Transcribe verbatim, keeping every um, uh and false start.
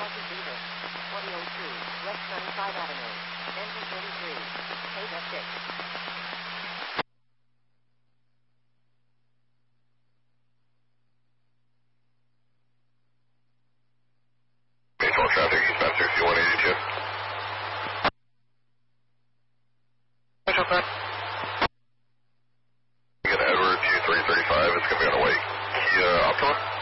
Message Beaver. twenty oh two, West ninety-five Avenue. Engine thirty-three. Beta six. Mutual traffic, eastbound sixty-one eighty-two. Mutual traffic. Edward two three three five, it's going to be on the way. Kia Optima.